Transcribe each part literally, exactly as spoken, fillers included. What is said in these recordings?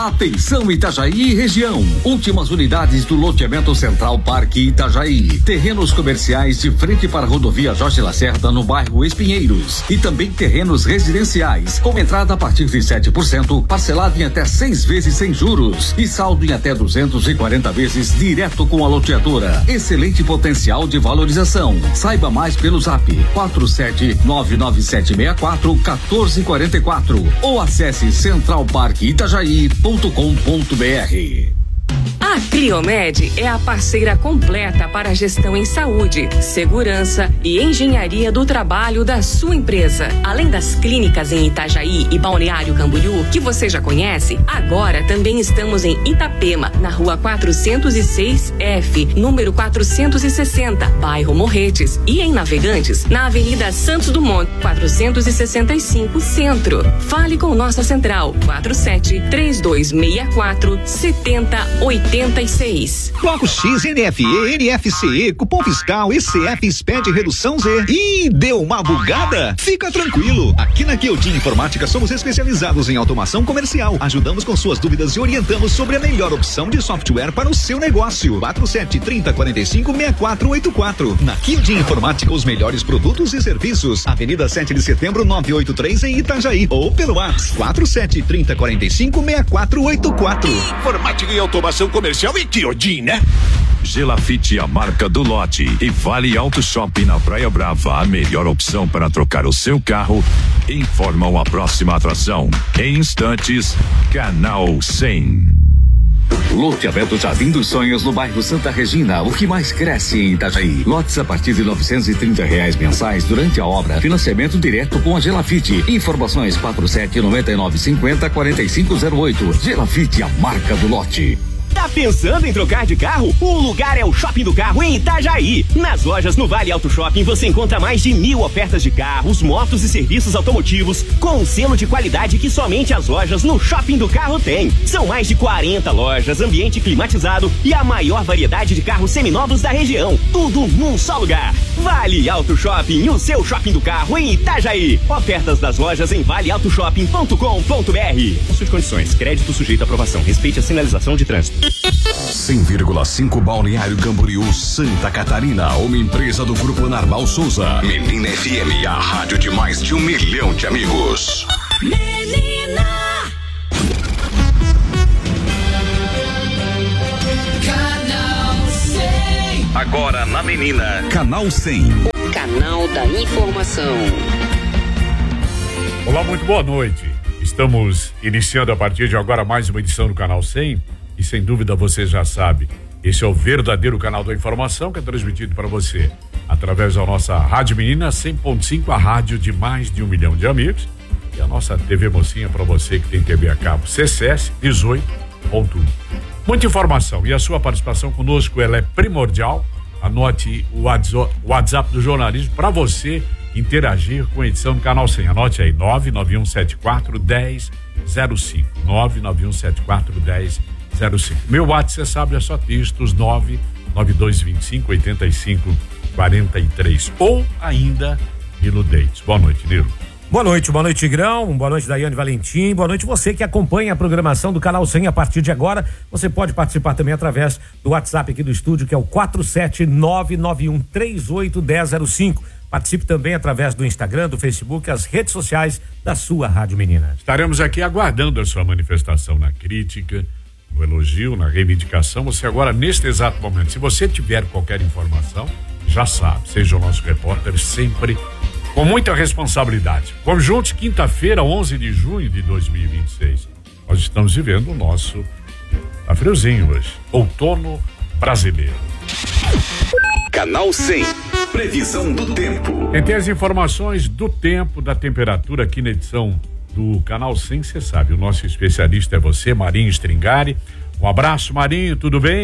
Atenção Itajaí e região. Últimas unidades do loteamento Central Parque Itajaí. Terrenos comerciais de frente para a rodovia Jorge Lacerda no bairro Espinheiros. E também terrenos residenciais com entrada a partir de sete por cento, parcelado em até seis vezes sem juros e saldo em até duzentos e quarenta vezes direto com a loteadora. Excelente potencial de valorização. Saiba mais pelo zap quatro sete nove nove sete seis quatro um quatro quatro quatro ou acesse central parque itajaí ponto com ponto br. A Criomed é a parceira completa para a gestão em saúde, segurança e engenharia do trabalho da sua empresa. Além das clínicas em Itajaí e Balneário Camboriú, que você já conhece, agora também estamos em Itapema, na rua quatrocentos e seis F, número quatrocentos e sessenta, bairro Morretes, e em Navegantes, na Avenida Santos Dumont, quatrocentos e sessenta e cinco, Centro. Fale com nossa central, quatro sete três dois seis quatro sete zero oito seis. Bloco X, N F E, N F C E, cupom fiscal, E C F, S P E D, redução Z. Ih, deu uma bugada? Fica tranquilo. Aqui na Kyojin Informática somos especializados em automação comercial. Ajudamos com suas dúvidas e orientamos sobre a melhor opção de software para o seu negócio. quatro sete três zero quatro cinco seis quatro oito quatro. Na Kyojin Informática, os melhores produtos e serviços. Avenida sete de setembro, novecentos e oitenta e três em Itajaí. Ou pelo WhatsApp quatro sete três zero quatro cinco seis quatro oito quatro. Informática e automação comercial e Kyojin, né? Gelafite, a marca do lote, e Vale Auto Shopping na Praia Brava, a melhor opção para trocar o seu carro. Informam a próxima atração. Em instantes, Canal cem. Loteamento Jardim dos Sonhos no bairro Santa Regina, o que mais cresce em Itajaí. Lotes a partir de novecentos e trinta reais mensais durante a obra. Financiamento direto com a Gelafite. Informações quatro sete nove nove cinco zero quatro cinco zero oito. Gelafite, a marca do lote. Tá pensando em trocar de carro? O lugar é o Shopping do Carro em Itajaí. Nas lojas no Vale Auto Shopping você encontra mais de mil ofertas de carros, motos e serviços automotivos com um selo de qualidade que somente as lojas no Shopping do Carro têm. São mais de quarenta lojas, ambiente climatizado e a maior variedade de carros seminovos da região. Tudo num só lugar. Vale Auto Shopping, o seu Shopping do Carro em Itajaí. Ofertas das lojas em vale auto shopping ponto com ponto br. Suas condições, crédito sujeito à aprovação. Respeite a sinalização de trânsito. cem vírgula cinco Balneário Camboriú, Santa Catarina, uma empresa do Grupo Narval Souza. Menina F M, a rádio de mais de um milhão de amigos. Menina! Canal cem. Agora na Menina, Canal cem. Canal da Informação. Olá, muito boa noite. Estamos iniciando a partir de agora mais uma edição do Canal cem. E sem dúvida você já sabe, esse é o verdadeiro canal da informação que é transmitido para você através da nossa Rádio Menina cem ponto cinco, a rádio de mais de um milhão de amigos, e a nossa T V Mocinha para você que tem T V a cabo, C C S dezoito ponto um. Muita informação e a sua participação conosco, ela é primordial. Anote o WhatsApp do jornalismo para você interagir com a edição do Canal cem. Anote aí, nove nove um sete quatro um zero zero cinco, nove nove um sete quatro um zero zero cinco. Meu WhatsApp, você sabe, é só textos nove nove dois dois cinco oito cinco quatro três ou ainda Nilo Dates. Boa noite, Nilo. Boa noite, boa noite, Tigrão, boa noite, Daiane Valentim, boa noite você que acompanha a programação do Canal cem a partir de agora. Você pode participar também através do WhatsApp aqui do estúdio, que é o quatro sete nove nove um três oito um zero zero cinco. Participe também através do Instagram, do Facebook, as redes sociais da sua Rádio Menina. Estaremos aqui aguardando a sua manifestação na crítica, no elogio, na reivindicação. Você agora, neste exato momento, se você tiver qualquer informação, já sabe, seja o nosso repórter sempre com muita responsabilidade. Vamos juntos, quinta-feira, onze de junho de dois mil e vinte e seis. Nós estamos vivendo o nosso, tá friozinho hoje, outono brasileiro. Canal cem, previsão do tempo. Quem tem as informações do tempo, da temperatura aqui na edição do Canal cem, você sabe, o nosso especialista é você, Marinho Stringari. Um abraço, Marinho, tudo bem?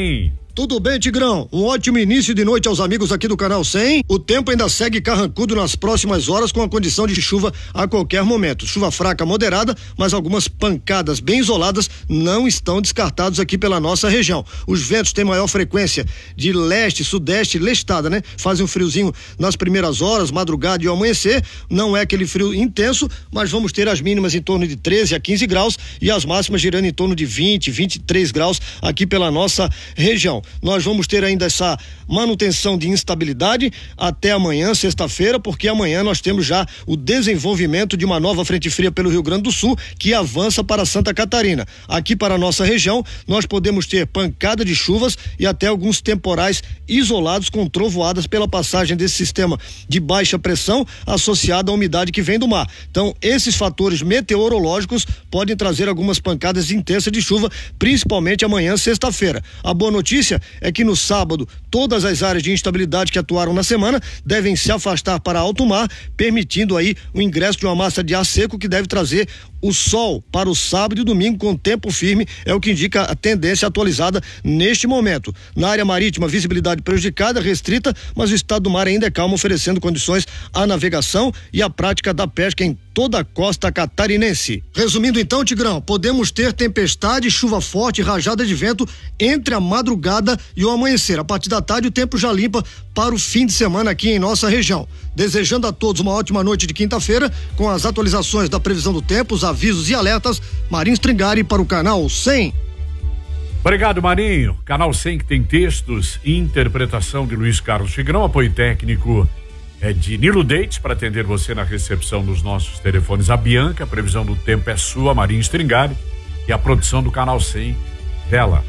Tudo bem, Tigrão? Um ótimo início de noite aos amigos aqui do Canal cem. O tempo ainda segue carrancudo nas próximas horas com a condição de chuva a qualquer momento. Chuva fraca moderada, mas algumas pancadas bem isoladas não estão descartados aqui pela nossa região. Os ventos têm maior frequência de leste, sudeste, lestada, né? Fazem um friozinho nas primeiras horas, madrugada e ao amanhecer. Não é aquele frio intenso, mas vamos ter as mínimas em torno de treze a quinze graus e as máximas girando em torno de vinte, vinte e três graus aqui pela nossa região. Nós vamos ter ainda essa manutenção de instabilidade até amanhã, sexta-feira, porque amanhã nós temos já o desenvolvimento de uma nova frente fria pelo Rio Grande do Sul, que avança para Santa Catarina. Aqui para a nossa região, nós podemos ter pancada de chuvas e até alguns temporais isolados com trovoadas pela passagem desse sistema de baixa pressão associado à umidade que vem do mar. Então, esses fatores meteorológicos podem trazer algumas pancadas intensas de chuva, principalmente amanhã, sexta-feira. A boa notícia é que no sábado todas as áreas de instabilidade que atuaram na semana devem se afastar para alto mar, permitindo aí o ingresso de uma massa de ar seco que deve trazer o sol para o sábado e domingo com tempo firme, é o que indica a tendência atualizada neste momento. Na área marítima, visibilidade prejudicada, restrita, mas o estado do mar ainda é calmo, oferecendo condições à navegação e à prática da pesca em toda a costa catarinense. Resumindo então, Tigrão, podemos ter tempestade, chuva forte, rajada de vento entre a madrugada e o amanhecer. A partir da tarde o tempo já limpa para o fim de semana aqui em nossa região. Desejando a todos uma ótima noite de quinta-feira com as atualizações da previsão do tempo, os avisos e alertas. Marinho Stringari para o Canal cem. Obrigado, Marinho. Canal cem que tem textos e interpretação de Luiz Carlos Tigrão, apoio técnico é de Nilo Deites para atender você na recepção dos nossos telefones. A Bianca, a previsão do tempo é sua, Marinho Stringari, e a produção do Canal cem dela,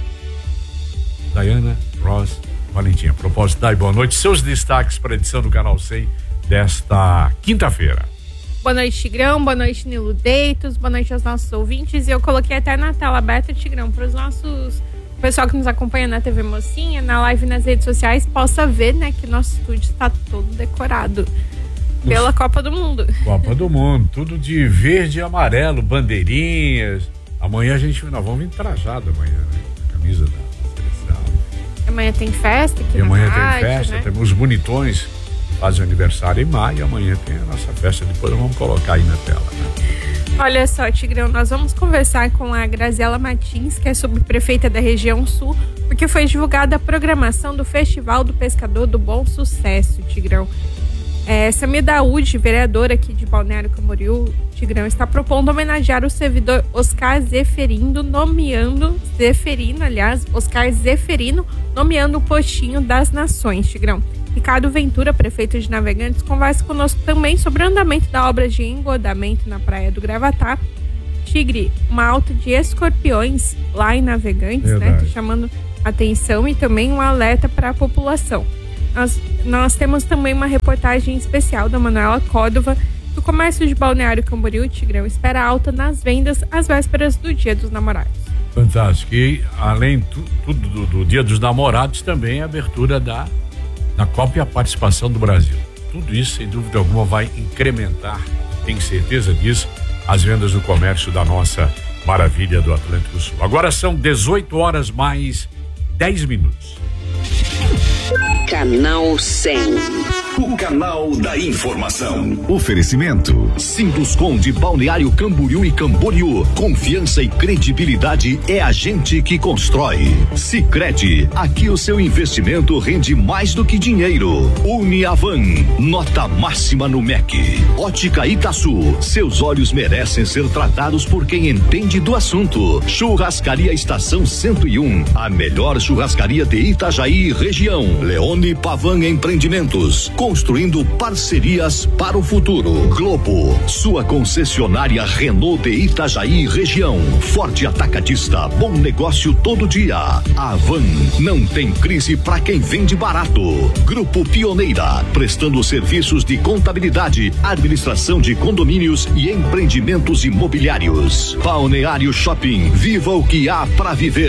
Dayana Ross Valentim. A propósito, Day, boa noite. Seus destaques para a edição do Canal cem desta quinta-feira. Boa noite, Tigrão. Boa noite, Nilo Deitos. Boa noite aos nossos ouvintes. E eu coloquei até na tela aberta, Tigrão, para os nossos... O pessoal que nos acompanha na T V Mocinha, na live, nas redes sociais, possa ver, né, que nosso estúdio está todo decorado pela Copa do Mundo. Copa do Mundo, tudo de verde e amarelo, bandeirinhas. Amanhã a gente, nós vamos vir trajado amanhã, né? Camisa da seleção. Amanhã tem festa aqui e na amanhã rádio, tem festa, né? Temos os bonitões, fazem aniversário em maio, amanhã tem a nossa festa, depois vamos colocar aí na tela, né? Olha só, Tigrão, nós vamos conversar com a Graziela Martins, que é subprefeita da região sul, porque foi divulgada a programação do Festival do Pescador do Bom Sucesso, Tigrão. É, Samir Daúde, vereadora aqui de Balneário Camboriú, Tigrão, está propondo homenagear o servidor Oscar Zeferino, nomeando, Zeferino, aliás, Oscar Zeferino, nomeando o Postinho das Nações, Tigrão. Ricardo Ventura, prefeito de Navegantes, conversa conosco também sobre o andamento da obra de engodamento na Praia do Gravatá. Tigre, uma alta de escorpiões lá em Navegantes, Verdade. né? Tá chamando atenção e também um alerta para a população. Nós, nós temos também uma reportagem especial da Manuela Córdova, do comércio de Balneário Camboriú, Tigrão, espera alta nas vendas às vésperas do Dia dos Namorados. Fantástico. E além tu, tudo do, do Dia dos Namorados, também a abertura da na Copa e a participação do Brasil. Tudo isso, sem dúvida alguma, vai incrementar, tenho certeza disso, as vendas do comércio da nossa maravilha do Atlântico Sul. Agora são dezoito horas mais dez minutos. Canal cem. O canal da informação. Oferecimento. Sinduscom de Balneário Camboriú e Camboriú. Confiança e credibilidade é a gente que constrói. Sicredi. Aqui o seu investimento rende mais do que dinheiro. Uniavan. Nota máxima no M E C. Ótica Itaçu. Seus olhos merecem ser tratados por quem entende do assunto. Churrascaria Estação cento e um. A melhor churrascaria de Itajaí e região. Leone Pavan Empreendimentos. Construindo parcerias para o futuro. Globo, sua concessionária Renault de Itajaí região. Forte Atacadista, bom negócio todo dia. Avan, não tem crise para quem vende barato. Grupo Pioneira, prestando serviços de contabilidade, administração de condomínios e empreendimentos imobiliários. Balneário Shopping, viva o que há para viver.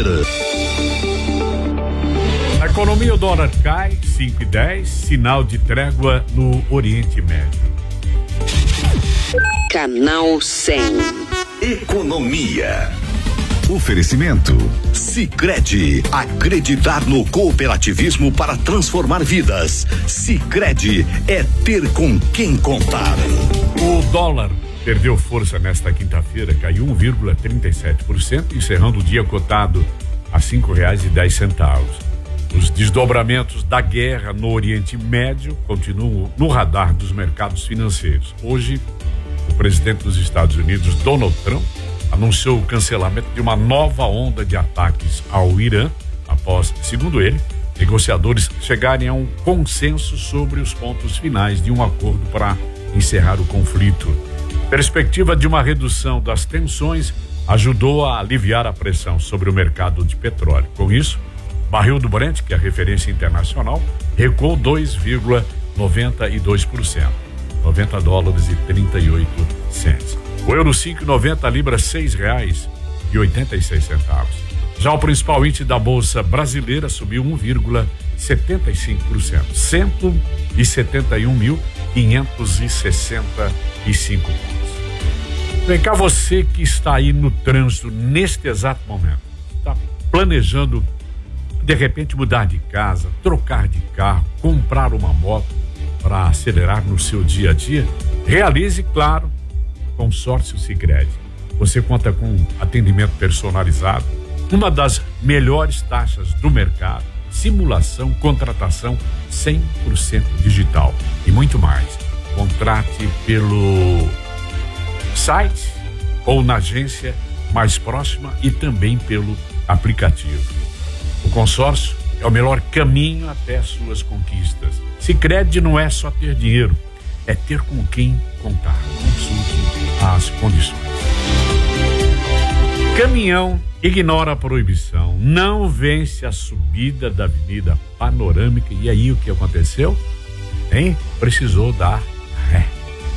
A economia, o dólar cai, cinco e dez, sinal de trégua no Oriente Médio. Canal cem. Economia. Oferecimento Sicredi, acreditar no cooperativismo para transformar vidas. Sicredi é ter com quem contar. O dólar perdeu força nesta quinta-feira, caiu um vírgula trinta e sete por cento, encerrando o dia cotado a cinco reais e dez centavos. Os desdobramentos da guerra no Oriente Médio continuam no radar dos mercados financeiros. Hoje, o presidente dos Estados Unidos, Donald Trump, anunciou o cancelamento de uma nova onda de ataques ao Irã, após, segundo ele, negociadores chegarem a um consenso sobre os pontos finais de um acordo para encerrar o conflito. Perspectiva de uma redução das tensões ajudou a aliviar a pressão sobre o mercado de petróleo. Com isso, o barril do Brent, que é a referência internacional, recuou dois vírgula noventa e dois por cento, noventa dólares e trinta e oito centavos. O euro cinco e noventa, a libra seis reais e oitenta e seis centavos. Já o principal índice da bolsa brasileira subiu um vírgula setenta e cinco por cento, cento e setenta e um mil quinhentos e sessenta e cinco pontos. Vem cá, você que está aí no trânsito neste exato momento, está planejando de repente mudar de casa, trocar de carro, comprar uma moto para acelerar no seu dia a dia, realize, claro, Consórcio Sicredi. Você conta com atendimento personalizado, uma das melhores taxas do mercado, simulação, contratação cem por cento digital e muito mais. Contrate pelo site ou na agência mais próxima e também pelo aplicativo. O consórcio é o melhor caminho até as suas conquistas. Sicredi não é só ter dinheiro, é ter com quem contar. Consulte as condições. Caminhão ignora a proibição, não vence a subida da Avenida Panorâmica. E aí o que aconteceu? Hein? Precisou dar ré.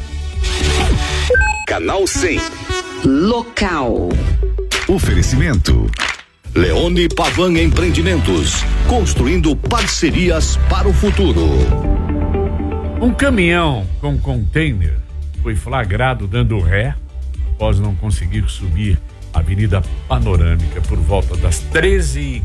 Canal cem. Local. Oferecimento Leone Pavan Empreendimentos, construindo parcerias para o futuro. Um caminhão com container foi flagrado dando ré após não conseguir subir a Avenida Panorâmica por volta das treze e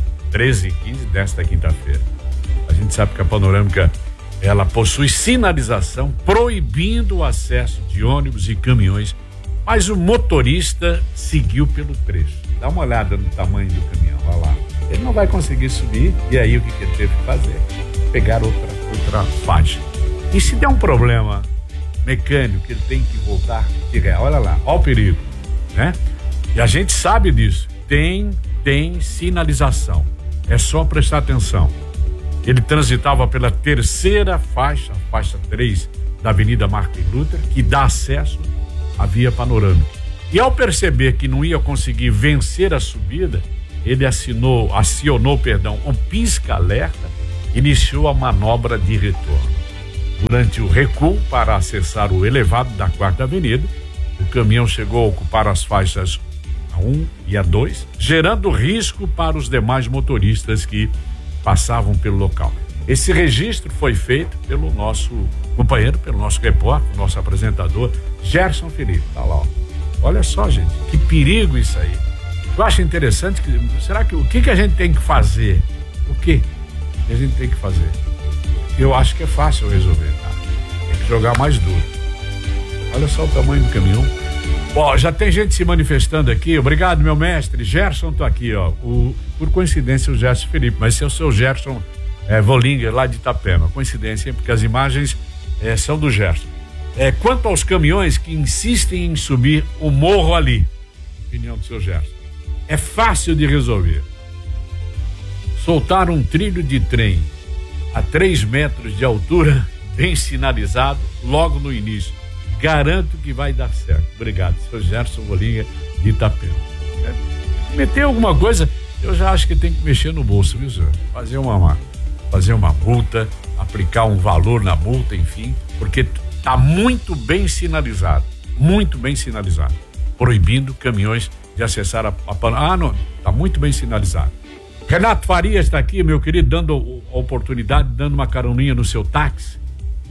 quinze desta quinta-feira. A gente sabe que a Panorâmica, ela possui sinalização proibindo o acesso de ônibus e caminhões, mas o motorista seguiu pelo trecho. Dá uma olhada no tamanho do caminhão, olha lá. Ele não vai conseguir subir, e aí o que, que ele teve que fazer? Pegar outra, outra faixa. E se der um problema mecânico, ele tem que voltar de ré, olha lá, olha o perigo, né? E a gente sabe disso, tem, tem sinalização, é só prestar atenção. Ele transitava pela terceira faixa, faixa três da Avenida Martin Luther, que dá acesso à via panorâmica. E ao perceber que não ia conseguir vencer a subida, ele assinou, acionou, perdão, o pisca-alerta, iniciou a manobra de retorno. Durante o recuo para acessar o elevado da Quarta Avenida, o caminhão chegou a ocupar as faixas A um e A dois, gerando risco para os demais motoristas que passavam pelo local. Esse registro foi feito pelo nosso companheiro, pelo nosso repórter, nosso apresentador, Gerson Felipe. Tá lá, ó. Olha só, gente, que perigo isso aí. Eu acho interessante que, será que o que que a gente tem que fazer? O que a gente tem que fazer? Eu acho que é fácil resolver, tá? Tem que jogar mais duro. Olha só o tamanho do caminhão. Ó, já tem gente se manifestando aqui. Obrigado, meu mestre. Gerson, tô aqui, ó. O, por coincidência, o Gerson Felipe, mas esse é o seu Gerson é, Volinger, lá de Itapema. Coincidência, hein? Porque as imagens é, são do Gerson. É, quanto aos caminhões que insistem em subir o morro ali, opinião do seu Gerson, é fácil de resolver. Soltar um trilho de trem a três metros de altura, bem sinalizado, logo no início. Garanto que vai dar certo. Obrigado, seu Gerson Bolinha de Itapema. É, meter alguma coisa, eu já acho que tem que mexer no bolso, viu, senhor? Fazer uma, fazer uma multa, aplicar um valor na multa, enfim, porque tá muito bem sinalizado, muito bem sinalizado, proibindo caminhões de acessar a, a ah, não, tá muito bem sinalizado. Renato Farias está aqui, meu querido, dando a oportunidade, dando uma caroninha no seu táxi.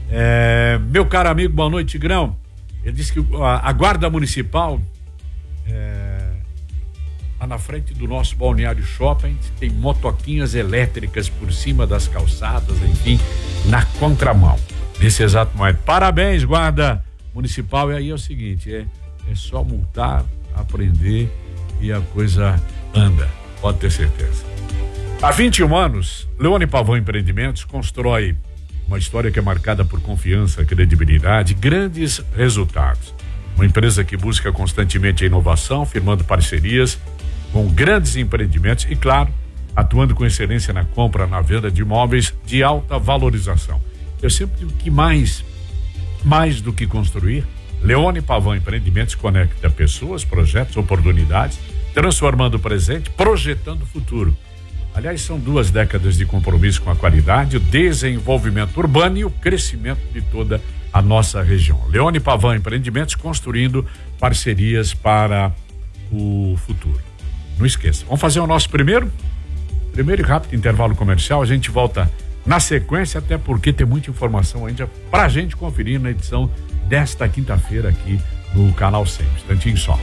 É, meu caro amigo, boa noite, Tigrão. Ele disse que a, a guarda municipal é, na frente do nosso Balneário Shopping, tem motoquinhas elétricas por cima das calçadas, enfim, na contramão. Nesse exato momento. Parabéns, guarda municipal. E aí é o seguinte, é, é só multar, aprender e a coisa anda, pode ter certeza. Há vinte e um anos, Leone Pavão Empreendimentos constrói uma história que é marcada por confiança, credibilidade, grandes resultados. Uma empresa que busca constantemente a inovação, firmando parcerias com grandes empreendimentos e, claro, atuando com excelência na compra, na venda de imóveis de alta valorização. Eu sempre digo que mais, mais do que construir, Leone Pavão Empreendimentos conecta pessoas, projetos, oportunidades, transformando o presente, projetando o futuro. Aliás, são duas décadas de compromisso com a qualidade, o desenvolvimento urbano e o crescimento de toda a nossa região. Leone Pavão Empreendimentos construindo parcerias para o futuro. Não esqueça, vamos fazer o nosso primeiro, primeiro e rápido intervalo comercial, a gente volta na sequência, até porque tem muita informação ainda pra gente conferir na edição desta quinta-feira aqui no Canal cem. Um instantinho só.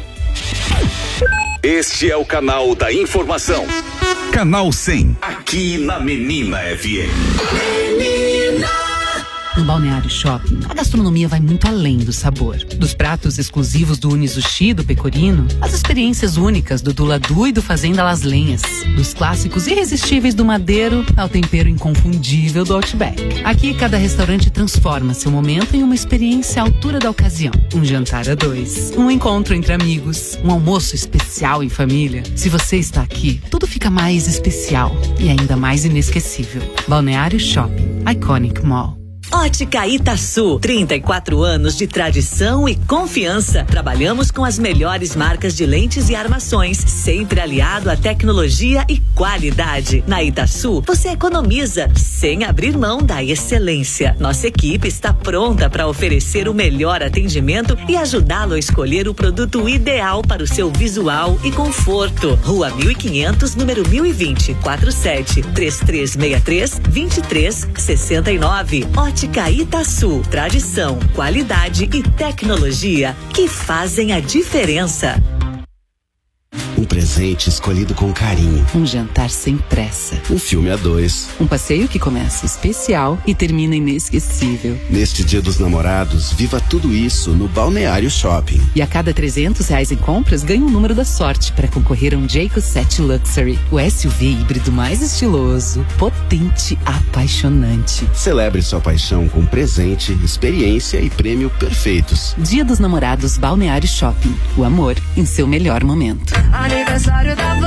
Este é o canal da informação. Canal cem. Aqui na Menina F M. Menina. No Balneário Shopping, a gastronomia vai muito além do sabor. Dos pratos exclusivos do Unizushi do Pecorino, as experiências únicas do Duladu e do Fazenda Las Lenhas, dos clássicos irresistíveis do Madeiro ao tempero inconfundível do Outback. Aqui, cada restaurante transforma seu momento em uma experiência à altura da ocasião. Um jantar a dois, um encontro entre amigos, um almoço especial em família. Se você está aqui, tudo fica mais especial e ainda mais inesquecível. Balneário Shopping, Iconic Mall. Ótica Itaçu, trinta e quatro anos de tradição e confiança. Trabalhamos com as melhores marcas de lentes e armações, sempre aliado à tecnologia e qualidade. Na Itaçu, você economiza sem abrir mão da excelência. Nossa equipe está pronta para oferecer o melhor atendimento e ajudá-lo a escolher o produto ideal para o seu visual e conforto. Rua mil e quinhentos, número mil e vinte, quarenta e sete, trinta e três sessenta e três, vinte e três sessenta e nove. Ótica Itaçu, tradição, qualidade e tecnologia que fazem a diferença. Um presente escolhido com carinho. Um jantar sem pressa. Um filme a dois. Um passeio que começa especial e termina inesquecível. Neste Dia dos Namorados, viva tudo isso no Balneário Shopping. E a cada trezentos reais em compras, ganha um número da sorte para concorrer a um Jayco sete Luxury. O S U V híbrido mais estiloso, potente, apaixonante. Celebre sua paixão com presente, experiência e prêmio perfeitos. Dia dos Namorados Balneário Shopping. O amor em seu melhor momento. Aniversário da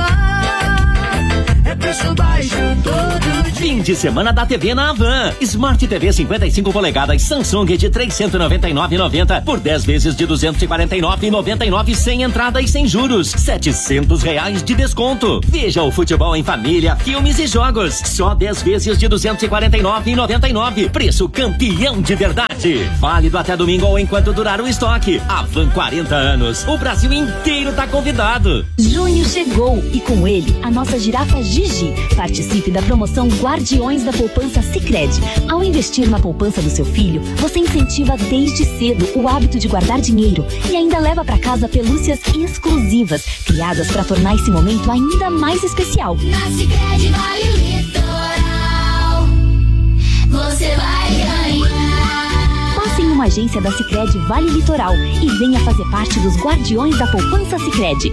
Van, é preço baixo todo dia. Fim de semana da T V na Havan. Smart T V cinquenta e cinco polegadas Samsung de trezentos e noventa e nove reais e noventa centavos por dez vezes de duzentos e quarenta e nove reais e noventa e nove centavos sem entrada e sem juros. setecentos reais de desconto. Veja o futebol em família, filmes e jogos. Só dez vezes de duzentos e quarenta e nove reais e noventa e nove centavos. Preço campeão de verdade. Válido até domingo ou enquanto durar o estoque. Havan quarenta anos. O Brasil inteiro tá convidado. Junho chegou e com ele a nossa girafa Gigi. Participe da promoção Guardiões da Poupança Sicredi. Ao investir na poupança do seu filho, você incentiva desde cedo o hábito de guardar dinheiro e ainda leva para casa pelúcias exclusivas, criadas para tornar esse momento ainda mais especial. Na Sicredi Vale Litoral, você vai ganhar. Passe em uma agência da Sicredi Vale Litoral e venha fazer parte dos Guardiões da Poupança Sicredi.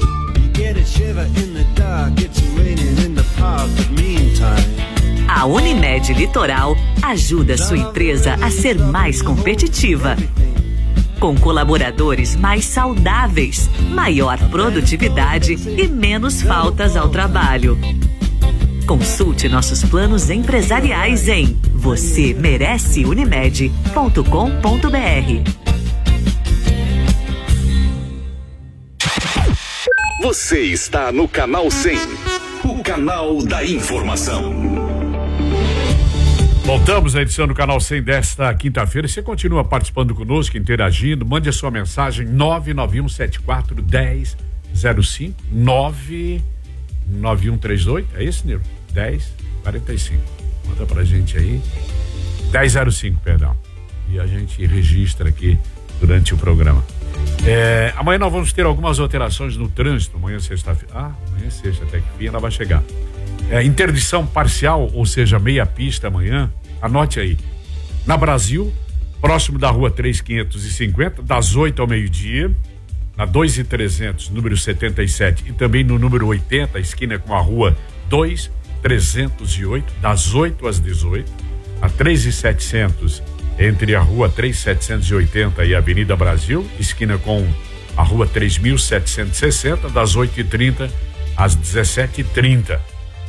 A Unimed Litoral ajuda sua empresa a ser mais competitiva. Com colaboradores mais saudáveis, maior produtividade e menos faltas ao trabalho. Consulte nossos planos empresariais em você merece unimed ponto com ponto br. Você está no Canal cem, o canal da informação. Voltamos à edição do Canal cem desta quinta-feira. Você continua participando conosco, interagindo. Mande a sua mensagem nove nove um sete quatro um zero zero cinco nove nove um três oito. É isso, Niro? dez quarenta e cinco. Manda pra gente aí. dez zero cinco, perdão. E a gente registra aqui durante o programa. É, amanhã nós vamos ter algumas alterações no trânsito. Amanhã é sexta-feira. Ah, amanhã é sexta, até que fim ela vai chegar. É, interdição parcial, ou seja, meia pista amanhã. Anote aí. Na Brasil, próximo da rua três mil quinhentos e cinquenta, das oito ao meio-dia. Na dois mil e trezentos, número setenta e sete. E também no número oitenta, esquina com a rua dois mil trezentos e oito, das oito às dezoito. A três mil e setecentos, entre a rua três mil setecentos e oitenta e a Avenida Brasil, esquina com a rua três mil setecentos e sessenta, das oito e trinta às dezessete e trinta.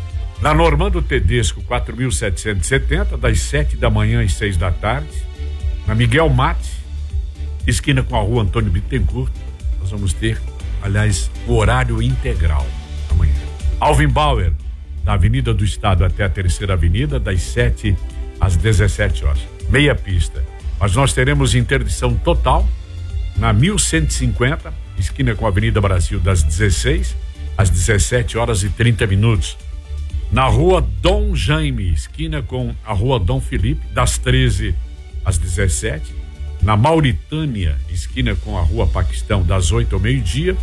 Na Normando Tedesco, quatro mil setecentos e setenta, das sete da manhã às seis da tarde. Na Miguel Mate, esquina com a rua Antônio Bittencourt, nós vamos ter, aliás, o horário integral amanhã. Alvin Bauer, da Avenida do Estado até a Terceira Avenida, das sete às dezessete horas. Meia pista. Mas nós teremos interdição total na mil cento e cinquenta, esquina com a Avenida Brasil, das dezesseis às dezessete horas e trinta minutos. Na rua Dom Jaime, esquina com a rua Dom Felipe, das treze às dezessete. Na Mauritânia, esquina com a rua Paquistão, das oito ao meio-dia.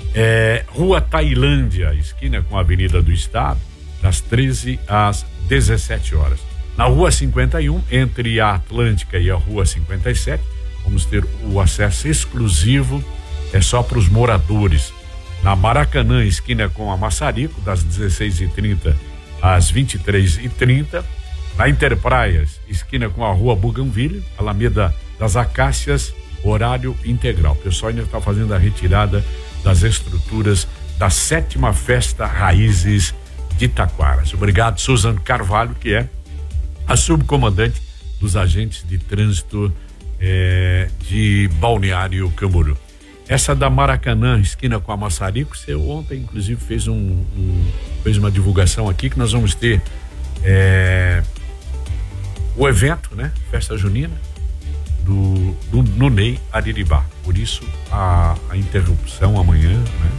É, rua Tailândia, esquina com a Avenida do Estado, das treze às dezessete horas. Na rua cinquenta e um, entre a Atlântica e a rua cinquenta e sete, vamos ter o acesso exclusivo, é só para os moradores. Na Maracanã, esquina com a Maçarico, das dezesseis e trinta às vinte e três e trinta. Na Interpraias, esquina com a rua Bougainville, Alameda das Acácias, horário integral. O pessoal ainda está fazendo a retirada das estruturas da sétima Festa Raízes de Taquaras. Obrigado, Suzano Carvalho, que é a subcomandante dos agentes de trânsito eh, de Balneário Camboriú. Essa da Maracanã, esquina com a Maçarico, você ontem, inclusive, fez um, um fez uma divulgação aqui que nós vamos ter eh, o evento, né? Festa junina do, do no Ney Ariribá. Por isso a, a interrupção amanhã, né?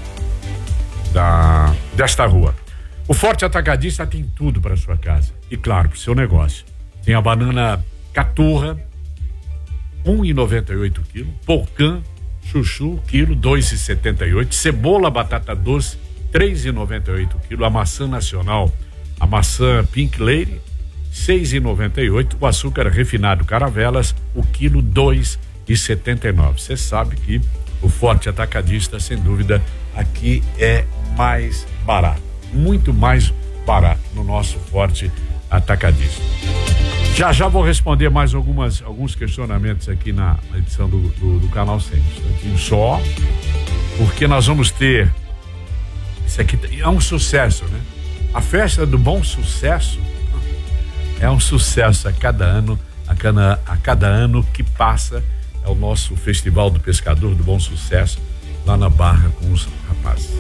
Da, desta rua. O Forte Atacadista tem tudo para sua casa e, claro, para o seu negócio. Tem a banana caturra, um real e noventa e oito quilo, porcã, chuchu, quilo, dois reais e setenta e oito, cebola, batata doce, três reais e noventa e oito quilo, a maçã nacional, a maçã Pink Lady, seis reais e noventa e oito, o açúcar refinado Caravelas, o quilo, dois reais e setenta e nove. Você sabe que o Forte Atacadista, sem dúvida, aqui é mais barato, muito mais barato no nosso Forte Atacadista. Já já vou responder mais algumas, alguns questionamentos aqui na edição do, do, do Canal cem. Um instantinho só, porque nós vamos ter, isso aqui é um sucesso, né? A festa do bom sucesso é um sucesso a cada ano, a cada, a cada ano que passa, é o nosso Festival do Pescador do Bom Sucesso, lá na Barra com os rapazes.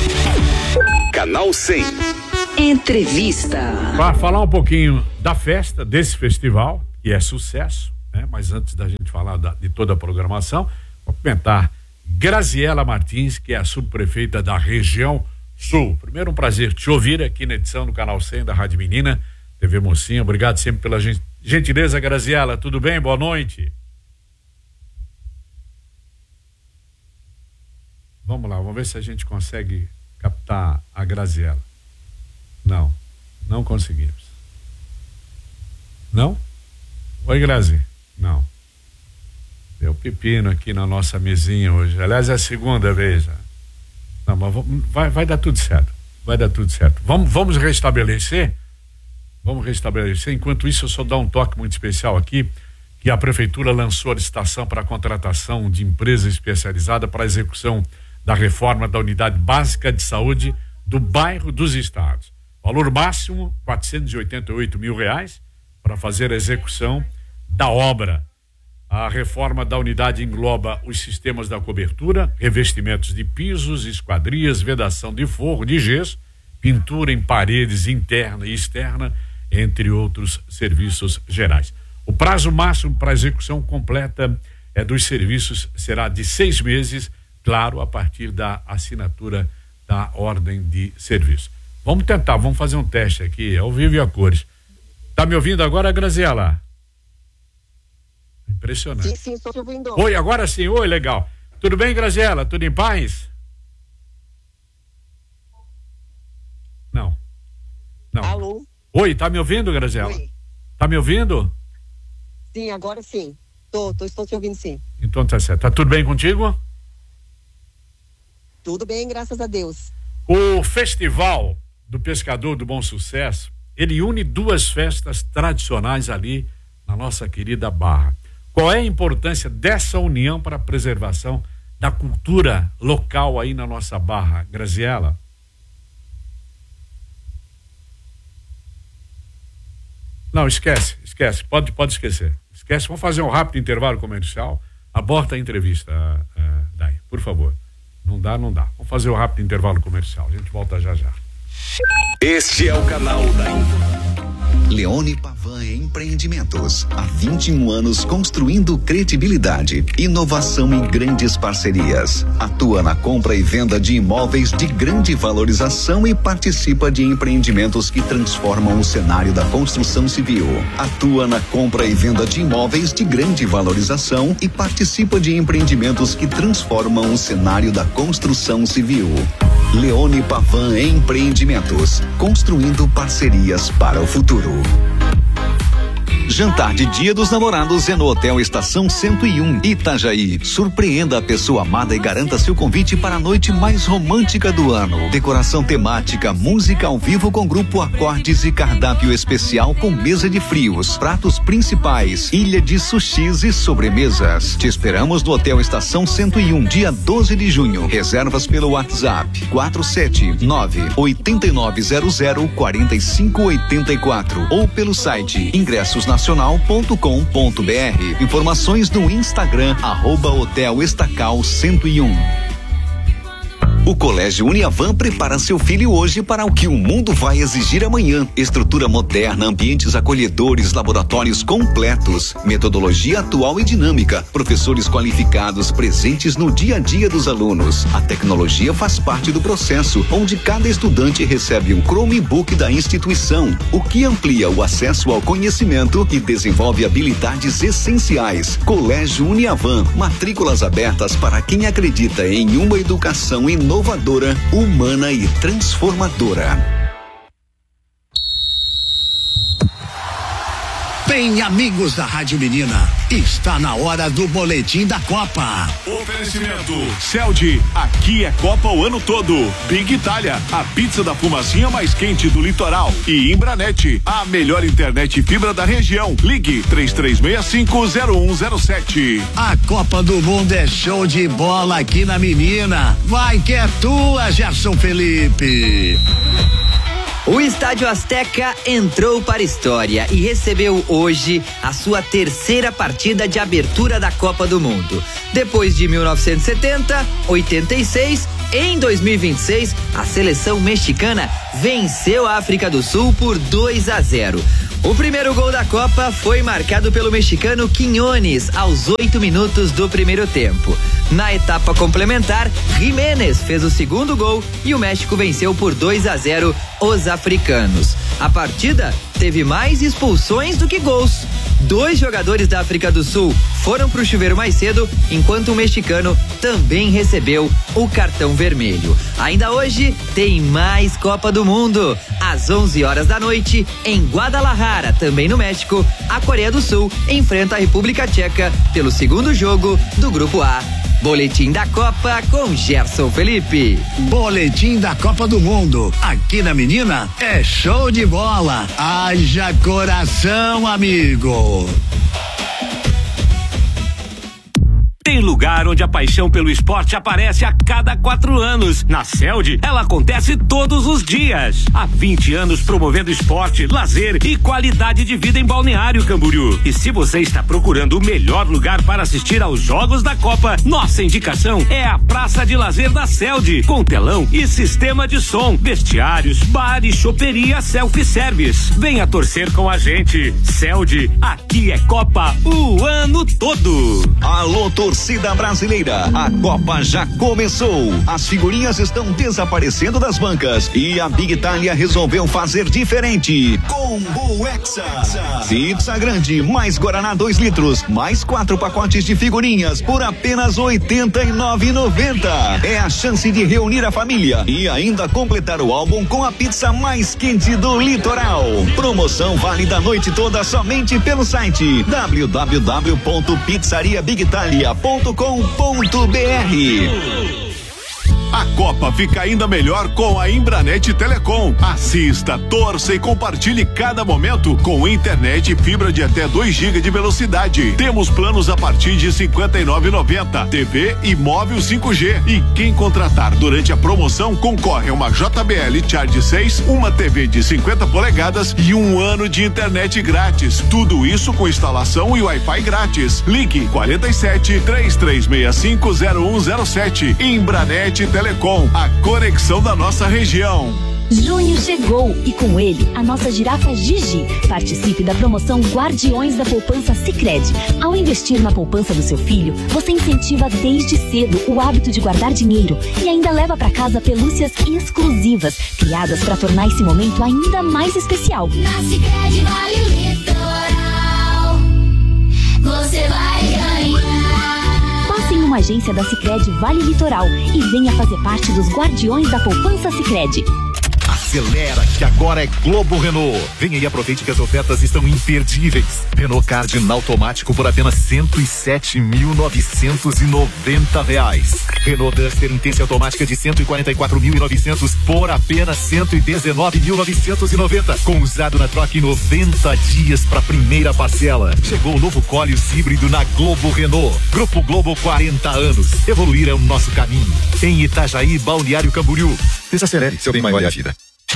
Canal cem. Entrevista. Para falar um pouquinho da festa, desse festival, que é sucesso, né? Mas antes da gente falar da, de toda a programação, vou comentar Graziela Martins, que é a subprefeita da região sul. Primeiro, um prazer te ouvir aqui na edição do Canal cem da Rádio Menina, T V Mocinha. Obrigado sempre pela gentileza, Graziela. Tudo bem? Boa noite. Vamos lá, vamos ver se a gente consegue captar a Graziela. Não, não conseguimos. Não? Oi, Grazi? Não. Deu pepino aqui na nossa mesinha hoje. Aliás, é a segunda vez. Não, mas vai, vai dar tudo certo. Vai dar tudo certo. Vamos, vamos restabelecer? Vamos restabelecer. Enquanto isso, eu só dar um toque muito especial aqui, que a Prefeitura lançou a licitação para a contratação de empresa especializada para a execução da reforma da Unidade Básica de Saúde do Bairro dos Estados. Valor máximo, quatrocentos e oitenta e oito mil reais, para fazer a execução da obra. A reforma da unidade engloba os sistemas da cobertura, revestimentos de pisos, esquadrias, vedação de forro, de gesso, pintura em paredes interna e externa, entre outros serviços gerais. O prazo máximo para a execução completa é dos serviços será de seis meses, claro, a partir da assinatura da ordem de serviço. Vamos tentar, vamos fazer um teste aqui, ao vivo e a cores. Tá me ouvindo agora, Graziela? Impressionante. Sim, sim, estou te ouvindo. Oi, agora sim, oi, legal. Tudo bem, Graziela? Tudo em paz? Não. Não. Alô? Oi, tá me ouvindo, Graziela? Oi. Tá me ouvindo? Sim, agora sim. Tô, tô, estou te ouvindo sim. Então tá certo. Tá tudo bem contigo? Tudo bem, graças a Deus. O Festival do Pescador do Bom Sucesso, ele une duas festas tradicionais ali na nossa querida Barra. Qual é a importância dessa união para a preservação da cultura local aí na nossa Barra, Graziela? Não, esquece, esquece, pode, pode esquecer. Esquece, vamos fazer um rápido intervalo comercial. Aborta a entrevista, uh, uh, Dai, por favor. Não dá, não dá. Vamos fazer um rápido intervalo comercial. A gente volta já já. Este é o canal da Info. Leone Pavan Empreendimentos. Há vinte e um anos construindo credibilidade, inovação e grandes parcerias. Atua na compra e venda de imóveis de grande valorização e participa de empreendimentos que transformam o cenário da construção civil. Atua na compra e venda de imóveis de grande valorização e participa de empreendimentos que transformam o cenário da construção civil. Leone Pavan Empreendimentos, construindo parcerias para o futuro. Jantar de Dia dos Namorados é no Hotel Estação cento e um, Itajaí. Surpreenda a pessoa amada e garanta seu convite para a noite mais romântica do ano. Decoração temática, música ao vivo com grupo Acordes e cardápio especial com mesa de frios, pratos principais, ilha de sushis e sobremesas. Te esperamos no Hotel Estação cento e um, dia doze de junho. Reservas pelo WhatsApp quatro sete nove, oito nove zero zero, quatro cinco oito quatro ou pelo site ingressos nacional ponto com ponto br. Informações no Instagram, arroba Hotel Estacal cento e um. O Colégio Uniavan prepara seu filho hoje para o que o mundo vai exigir amanhã. Estrutura moderna, ambientes acolhedores, laboratórios completos, metodologia atual e dinâmica, professores qualificados presentes no dia a dia dos alunos. A tecnologia faz parte do processo, onde cada estudante recebe um Chromebook da instituição, o que amplia o acesso ao conhecimento e desenvolve habilidades essenciais. Colégio Uniavan, matrículas abertas para quem acredita em uma educação inovadora. Inovadora, humana e transformadora. Bem, amigos da Rádio Menina, está na hora do boletim da Copa. Oferecimento Celdi, aqui é Copa o ano todo. Big Itália, a pizza da fumacinha mais quente do litoral. E Imbranet, a melhor internet e fibra da região. Ligue três três seis cinco zero um zero sete. A Copa do Mundo é show de bola aqui na Menina. Vai que é tua, Gerson Felipe. O Estádio Azteca entrou para a história e recebeu hoje a sua terceira partida de abertura da Copa do Mundo. Depois de mil novecentos e setenta, oitenta e seis, em dois mil e vinte e seis, a seleção mexicana venceu a África do Sul por dois a zero. O primeiro gol da Copa foi marcado pelo mexicano Quiñones aos oito minutos do primeiro tempo. Na etapa complementar, Jiménez fez o segundo gol e o México venceu por dois a zero os africanos. A partida teve mais expulsões do que gols. Dois jogadores da África do Sul foram pro chuveiro mais cedo, enquanto o mexicano também recebeu o cartão vermelho. Ainda hoje tem mais Copa do Mundo. Às onze horas da noite, em Guadalajara, também no México, a Coreia do Sul enfrenta a República Tcheca pelo segundo jogo do Grupo A. Boletim da Copa com Gerson Felipe. Boletim da Copa do Mundo. Aqui na Menina é show de bola. Haja coração, amigo. Tem lugar onde a paixão pelo esporte aparece a cada quatro anos. Na Celdi, ela acontece todos os dias. Há vinte anos promovendo esporte, lazer e qualidade de vida em Balneário Camboriú. E se você está procurando o melhor lugar para assistir aos Jogos da Copa, nossa indicação é a Praça de Lazer da Celdi, com telão e sistema de som, vestiários, bar e choperia self-service. Venha torcer com a gente. Celdi, aqui é Copa o ano todo. Alô, torcedor torcida brasileira. A Copa já começou. As figurinhas estão desaparecendo das bancas e a Big Itália resolveu fazer diferente. Combo Hexa. Pizza grande, mais Guaraná dois litros, mais quatro pacotes de figurinhas por apenas oitenta e nove reais e noventa centavos. É a chance de reunir a família e ainda completar o álbum com a pizza mais quente do litoral. Promoção válida a noite toda somente pelo site w w w ponto pizzaria big italia ponto com ponto b r. A Copa fica ainda melhor com a Embranet Telecom. Assista, torça e compartilhe cada momento com internet e fibra de até dois gigas de velocidade. Temos planos a partir de cinquenta e nove reais e noventa centavos, T V e móvel cinco G. E quem contratar durante a promoção concorre a uma J B L Charge seis, uma T V de cinquenta polegadas e um ano de internet grátis. Tudo isso com instalação e Wi-Fi grátis. Ligue quarenta e sete, três três seis cinco, zero um zero sete. Embranet Telecom. Telecom, a conexão da nossa região. Junho chegou e com ele a nossa girafa Gigi. Participe da promoção Guardiões da Poupança Sicredi. Ao investir na poupança do seu filho, você incentiva desde cedo o hábito de guardar dinheiro e ainda leva para casa pelúcias exclusivas, criadas para tornar esse momento ainda mais especial. Na Sicredi Vale Litoral, você vai ganhar. Passe em uma agência da Sicredi Vale Litoral e venha fazer parte dos Guardiões da Poupança Sicredi. Acelera, que agora é Globo Renault. Venha e aproveite que as ofertas estão imperdíveis. Renault Cardinal automático por apenas cento e sete mil novecentos e noventa reais. Renault Duster Intense automática de cento e quarenta e quatro mil e novecentos por apenas cento e dezenove mil novecentos e noventa. Com usado na troca em noventa dias para primeira parcela. Chegou o novo Koleos híbrido na Globo Renault. Grupo Globo, quarenta anos. Evoluir é o nosso caminho. Em Itajaí, Balneário Camboriú. Desacelere, seu bem maior é a vida.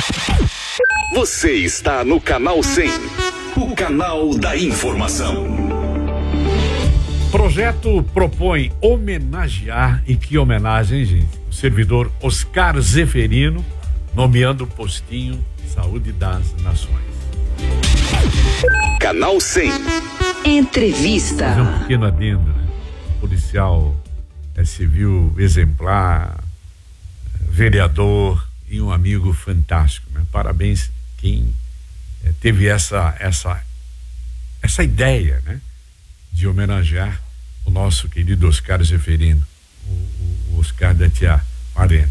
Você está no Canal cem, o canal da informação. Projeto propõe homenagear, e que homenagem, hein, gente? O servidor Oscar Zeferino, nomeando o postinho Saúde das Nações. Canal cem. Entrevista. Fazer um pequeno adendo, né? Policial é, civil exemplar, vereador e um amigo fantástico, né? Parabéns quem eh, teve essa essa essa ideia, né? De homenagear o nosso querido Oscar Zeferino, o, o Oscar da Tia Marlene.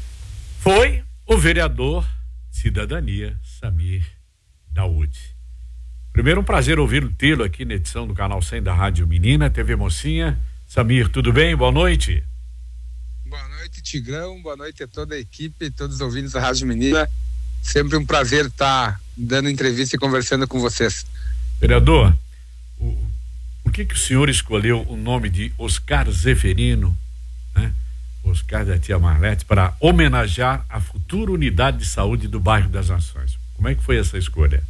Foi o vereador Cidadania Samir Daoud. Primeiro, um prazer ouvir tê-lo aqui na edição do Canal cem da Rádio Menina, T V Mocinha. Samir, tudo bem? Boa noite. Boa noite, Tigrão. Boa noite a toda a equipe, todos os ouvintes da Rádio Menina. Sempre um prazer estar dando entrevista e conversando com vocês. Vereador, o, por que que o senhor escolheu o nome de Oscar Zeferino, né? Oscar da Tia Marlete, para homenagear a futura unidade de saúde do bairro das Nações? Como é que foi essa escolha?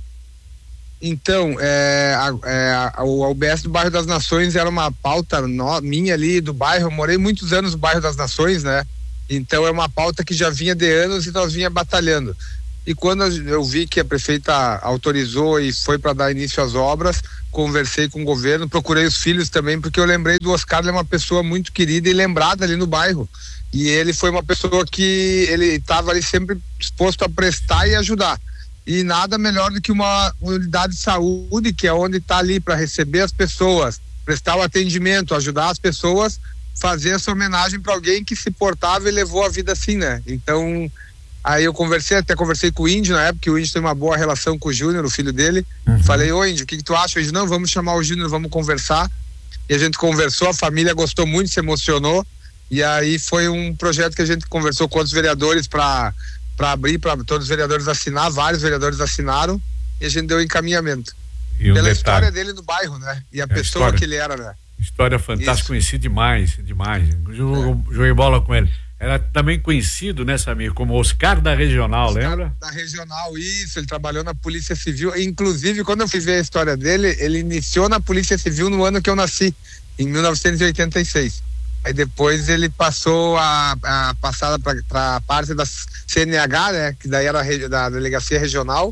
Então, é, a, é, a, o U B S do bairro das Nações era uma pauta no, minha ali do bairro. Eu morei muitos anos no bairro das Nações, né? Então é uma pauta que já vinha de anos e nós vinha batalhando. E quando eu vi que a prefeita autorizou e foi para dar início às obras, conversei com o governo, procurei os filhos também, porque eu lembrei do Oscar. Ele é uma pessoa muito querida e lembrada ali no bairro. E ele foi uma pessoa que ele estava ali sempre disposto a prestar e ajudar. E nada melhor do que uma unidade de saúde, que é onde está ali para receber as pessoas, prestar o atendimento, ajudar as pessoas, fazer essa homenagem para alguém que se portava e levou a vida assim, né? Então, aí eu conversei, até conversei com o Índio na época, que o Índio tem uma boa relação com o Júnior, o filho dele. Uhum. Falei, ô Índio, o que, que tu acha? Ele disse, não, vamos chamar o Júnior, vamos conversar. E a gente conversou, a família gostou muito, se emocionou. E aí foi um projeto que a gente conversou com outros vereadores para para abrir, para todos os vereadores assinar, vários vereadores assinaram e a gente deu encaminhamento. E um pela detalhe, história dele no bairro, né? E a é pessoa história, que ele era, né? História fantástica, conheci demais, demais. Jo, é. Joguei bola com ele. Era também conhecido, né, Samir, como Oscar da Regional, Oscar lembra? Da Regional, isso. Ele trabalhou na Polícia Civil. Inclusive, quando eu fui ver a história dele, ele iniciou na Polícia Civil no ano que eu nasci, em mil novecentos e oitenta e seis. Aí depois ele passou a, a passada para a parte da C N H, né? Que daí era a, da Delegacia Regional.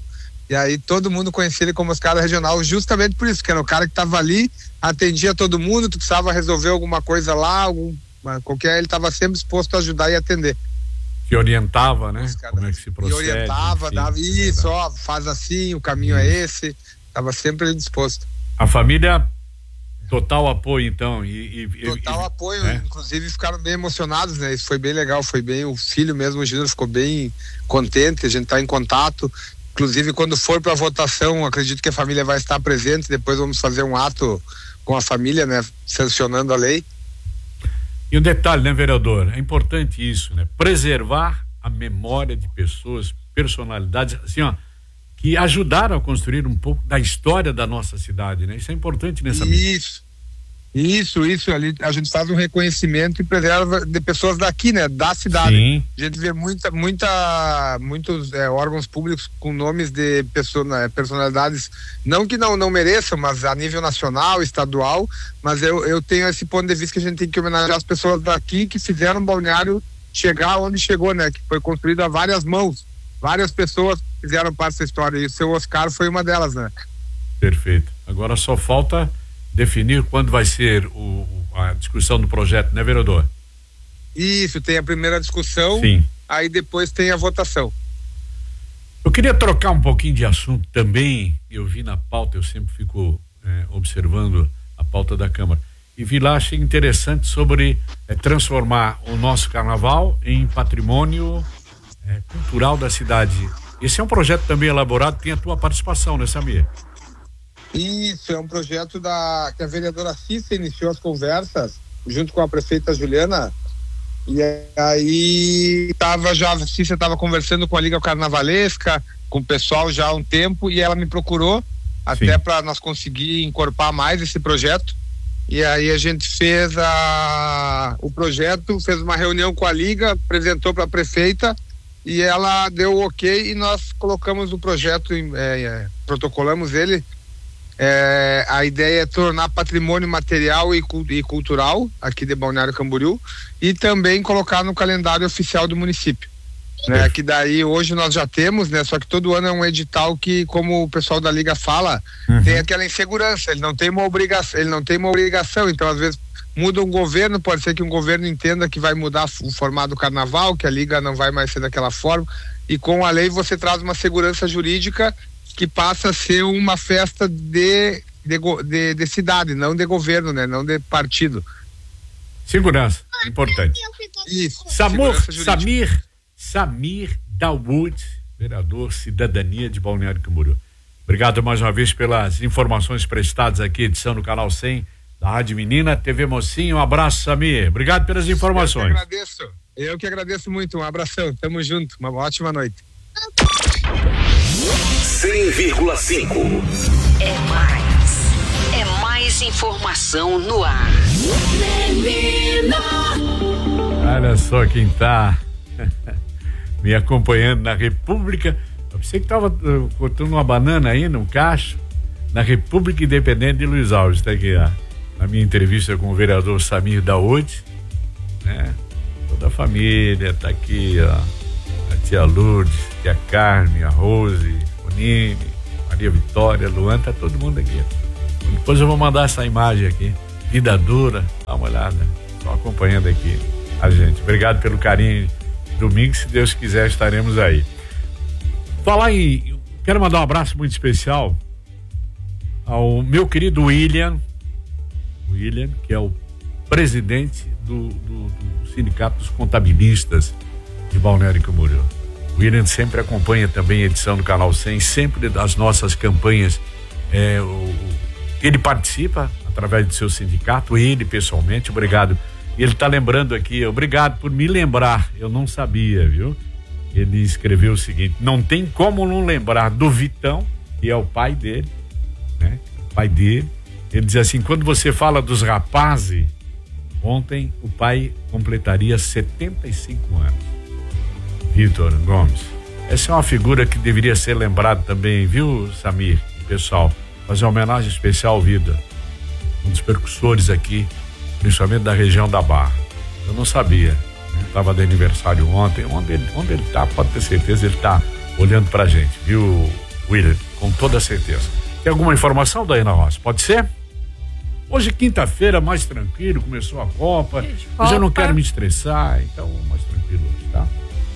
E aí todo mundo conhecia ele como Oscar da Regional, justamente por isso, que era o cara que estava ali, atendia todo mundo, tu precisava resolver alguma coisa lá, algum, qualquer, ele estava sempre disposto a ajudar e atender. Que orientava, né? Como é que se procede. E orientava, enfim, dava isso, é ó, faz assim, o caminho é esse, estava sempre disposto. A família, total apoio então. E, e, total e, apoio, é? Inclusive ficaram bem emocionados, né? Isso foi bem legal, foi bem, o filho mesmo, o Júnior, ficou bem contente, a gente tá em contato. Inclusive, quando for para votação, acredito que a família vai estar presente. Depois vamos fazer um ato com a família, né? Sancionando a lei. E um detalhe, né, vereador? É importante isso, né? Preservar a memória de pessoas, personalidades, assim, ó, que ajudaram a construir um pouco da história da nossa cidade, né? Isso é importante nessa Isso. Isso, isso, ali a gente faz um reconhecimento e preserva de pessoas daqui, né, da cidade. Sim. A gente vê muita, muita, muitos é, órgãos públicos com nomes de pessoa, personalidades, não que não, não mereçam, mas a nível nacional, estadual, mas eu, eu tenho esse ponto de vista que a gente tem que homenagear as pessoas daqui que fizeram o Balneário chegar onde chegou, né, que foi construído a várias mãos, várias pessoas fizeram parte dessa história, e o seu Oscar foi uma delas, né. Perfeito. Agora só falta definir quando vai ser o, a discussão do projeto, né, vereador? Isso, tem a primeira discussão. Sim. Aí depois tem a votação. Eu queria trocar um pouquinho de assunto também. Eu vi na pauta, eu sempre fico é, observando a pauta da Câmara, e vi lá, achei interessante sobre é, transformar o nosso carnaval em patrimônio é, cultural da cidade. Esse é um projeto também elaborado, tem a tua participação, né, Samir? Isso, é um projeto da, que a vereadora Cissa iniciou as conversas junto com a prefeita Juliana, e aí tava já, a Cissa estava conversando com a Liga Carnavalesca, com o pessoal já há um tempo, e ela me procurou até para nós conseguir encorpar mais esse projeto, e aí a gente fez a, o projeto, fez uma reunião com a Liga, apresentou para a prefeita, e ela deu o ok, e nós colocamos o projeto, em, é, é, protocolamos ele. É, a ideia é tornar patrimônio material e, e cultural aqui de Balneário Camboriú, e também colocar no calendário oficial do município, né? Que daí hoje nós já temos, né? Só que todo ano é um edital que, como o pessoal da Liga fala, uhum. tem aquela insegurança, ele não tem uma obrigação, ele não tem uma obrigação, então às vezes muda um governo, pode ser que um governo entenda que vai mudar o formato do carnaval, que a Liga não vai mais ser daquela forma, e com a lei você traz uma segurança jurídica que passa a ser uma festa de, de, de, de cidade, não de governo, né? Não de partido. Segurança, importante. Isso. Samor, Samir, Samir Dawood, vereador Cidadania de Balneário Camboriú. Obrigado mais uma vez pelas informações prestadas aqui, edição do Canal cem da Rádio Menina, T V Mocinho. Um abraço, Samir. Obrigado pelas informações. Eu que agradeço. Eu que agradeço muito. Um abração. Tamo junto. Uma ótima noite. cem vírgula cinco. É mais. É mais informação no ar. Olha só quem tá me acompanhando na República. Eu pensei que tava uh, cortando uma banana aí num cacho. Na República Independente de Luiz Alves. Tá aqui, ó. Na minha entrevista com o vereador Samir Dawood, né? Toda a família tá aqui, ó. A tia Lourdes, a tia Carme, a Rose, o Nime, Maria Vitória, Luan, tá todo mundo aqui. Depois eu vou mandar essa imagem aqui, vida dura, dá uma olhada, estão acompanhando aqui a gente. Obrigado pelo carinho. Domingo, se Deus quiser, estaremos aí. Falar em, quero mandar um abraço muito especial ao meu querido William, William, que é o presidente do, do, do Sindicato dos Contabilistas de Balneário Camboriú. O William sempre acompanha também a edição do Canal cem, sempre das nossas campanhas. É, o, ele participa através do seu sindicato, ele pessoalmente, obrigado. Ele está lembrando aqui, obrigado por me lembrar, eu não sabia, viu? Ele escreveu o seguinte: não tem como não lembrar do Vitão, que é o pai dele, né? O pai dele. Ele diz assim: quando você fala dos rapazes, ontem o pai completaria setenta e cinco anos. Vitor Gomes. Essa é uma figura que deveria ser lembrada também, viu, Samir? Pessoal, fazer uma homenagem especial ao Vitor, um dos percussores aqui, principalmente da região da Barra. Eu não sabia, estava de aniversário ontem. Onde ele, onde ele tá, pode ter certeza, ele tá olhando pra gente, viu, Willer, com toda certeza. Tem alguma informação, Daiana Rossi? Pode ser? Hoje, quinta-feira, mais tranquilo, começou a Copa. Eu já não quero me estressar, então mais tranquilo hoje, tá?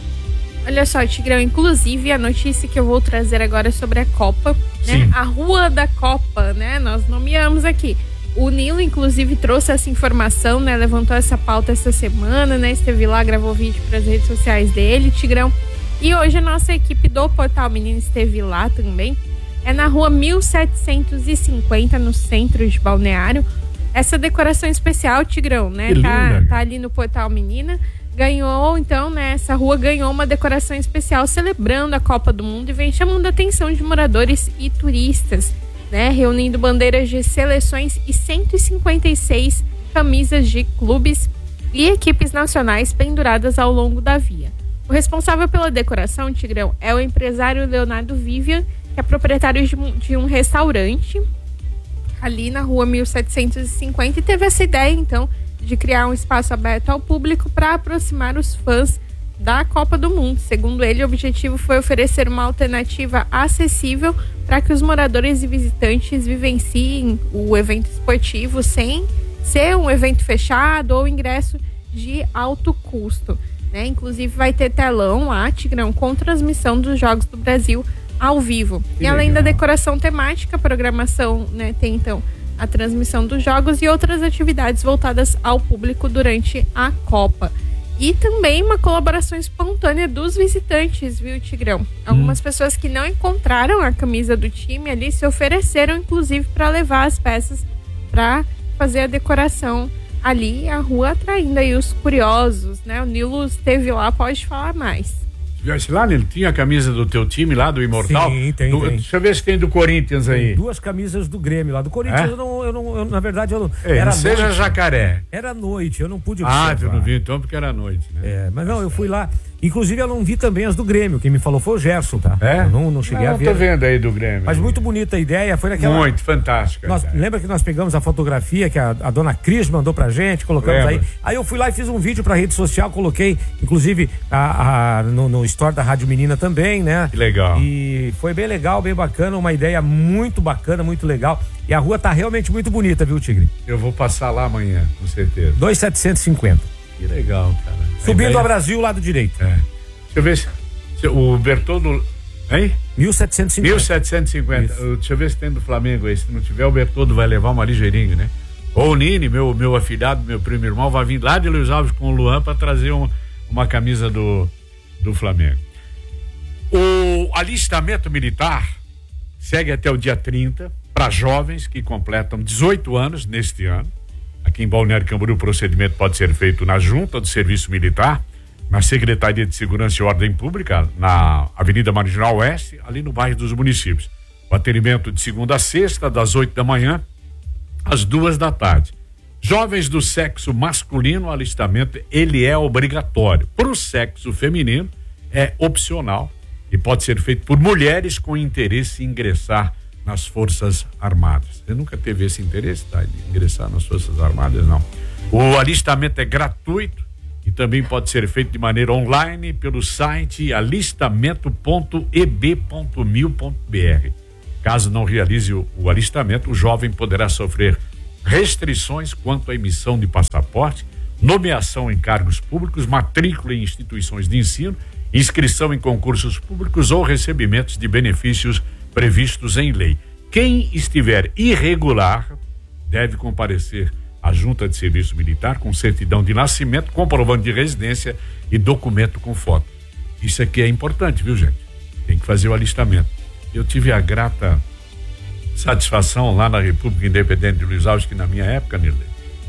Olha só, Tigrão, inclusive a notícia que eu vou trazer agora é sobre a Copa, né? A Rua da Copa, né? Nós nomeamos aqui. O Nilo, inclusive, trouxe essa informação, né? Levantou essa pauta essa semana, né? Esteve lá, gravou vídeo para as redes sociais dele, Tigrão. E hoje a nossa equipe do Portal Menino esteve lá também. É na rua mil setecentos e cinquenta, no centro de Balneário. Essa decoração especial, Tigrão, né? Tá, tá ali no Portal Menina. Ganhou, então, né? Essa rua ganhou uma decoração especial celebrando a Copa do Mundo e vem chamando a atenção de moradores e turistas, né? Reunindo bandeiras de seleções e cento e cinquenta e seis camisas de clubes e equipes nacionais penduradas ao longo da via. O responsável pela decoração, Tigrão, é o empresário Leonardo Vivian, que é proprietário de um, de um restaurante ali na rua mil setecentos e cinquenta e teve essa ideia, então, de criar um espaço aberto ao público para aproximar os fãs da Copa do Mundo. Segundo ele, o objetivo foi oferecer uma alternativa acessível para que os moradores e visitantes vivenciem o evento esportivo sem ser um evento fechado ou ingresso de alto custo, né? Inclusive vai ter telão lá, Tigrão, com transmissão dos Jogos do Brasil ao vivo. Que e além legal. Da decoração temática, a programação, né, tem então a transmissão dos jogos e outras atividades voltadas ao público durante a Copa. E também uma colaboração espontânea dos visitantes, viu, Tigrão? Algumas hum. pessoas que não encontraram a camisa do time ali se ofereceram, inclusive, para levar as peças para fazer a decoração ali, a rua, atraindo aí os curiosos, né? O Nilo esteve lá, pode falar mais. Estivesse lá, Nilo? Tinha a camisa do teu time lá, do Imortal? Sim, tem, do, tem. Deixa eu ver se tem do Corinthians aí. Tem duas camisas do Grêmio lá. Do Corinthians, é? eu, não, eu não, eu, na verdade, eu não... Ei, era não seja noite, jacaré. Era noite, eu não pude observar. Ah, tu não viu então porque era noite, né? É, mas não, eu fui lá. Inclusive, eu não vi também as do Grêmio. Quem me falou foi o Gerson, tá? É? Eu não, não cheguei não, a ver. Eu tô vendo aí do Grêmio. Mas muito bonita a ideia. Foi naquela... Muito, fantástica. Nós, lembra que nós pegamos a fotografia que a, a dona Cris mandou pra gente, colocamos Lembra. aí. Aí eu fui lá e fiz um vídeo pra rede social, coloquei, inclusive, a, a, no, no store da Rádio Menina também, né? Que legal. E foi bem legal, bem bacana, uma ideia muito bacana, muito legal. E a rua tá realmente muito bonita, viu, Tigre? Eu vou passar lá amanhã, com certeza. dois mil setecentos e cinquenta. Que legal, cara. Subindo ideia... ao Brasil, lado direito. É. Deixa eu ver se, se o Bertoldo, hein? mil setecentos e cinquenta. mil setecentos e cinquenta. Uh, deixa eu ver se tem do Flamengo aí. Se não tiver, o Bertoldo vai levar uma ligeirinha, né? Ou o Nini, meu, meu afilhado, meu primo irmão, vai vir lá de Luiz Alves com o Luan para trazer uma, uma camisa do, do Flamengo. O alistamento militar segue até o dia trinta para jovens que completam dezoito anos neste ano. Aqui em Balneário Camboriú, o procedimento pode ser feito na Junta do Serviço Militar, na Secretaria de Segurança e Ordem Pública, na Avenida Marginal Oeste, ali no bairro dos Municípios. O atendimento de segunda a sexta, das oito da manhã às duas da tarde. Jovens do sexo masculino, o alistamento ele é obrigatório. Para o sexo feminino é opcional e pode ser feito por mulheres com interesse em ingressar nas Forças Armadas. Você nunca teve esse interesse, tá, de ingressar nas Forças Armadas? Não. O alistamento é gratuito e também pode ser feito de maneira online pelo site alistamento ponto e b ponto mil ponto b r. Caso não realize o, o alistamento, o jovem poderá sofrer restrições quanto à emissão de passaporte, nomeação em cargos públicos, matrícula em instituições de ensino, inscrição em concursos públicos ou recebimentos de benefícios previstos em lei. Quem estiver irregular deve comparecer à Junta de Serviço Militar com certidão de nascimento, comprovante de residência e documento com foto. Isso aqui é importante, viu, gente? Tem que fazer o alistamento. Eu tive a grata satisfação lá na República Independente de Luiz Alves, que na minha época, Nilde,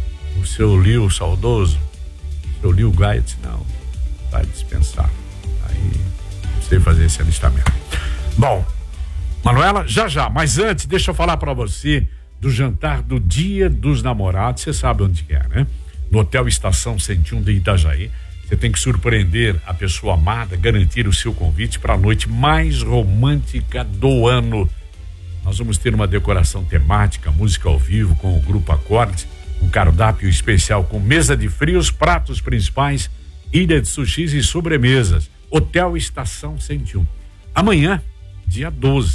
o seu Lio saudoso, o seu Lio Gaia disse, não, vai dispensar. Aí, sei fazer esse alistamento. Bom, Manuela, já já, mas antes, deixa eu falar para você do jantar do Dia dos Namorados. Você sabe onde é, né? No Hotel Estação cento e um de Itajaí. Você tem que surpreender a pessoa amada, garantir o seu convite para a noite mais romântica do ano. Nós vamos ter uma decoração temática, música ao vivo com o Grupo Acordes, um cardápio especial com mesa de frios, pratos principais, ilha de sushis e sobremesas. Hotel Estação cento e um. Amanhã, dia doze,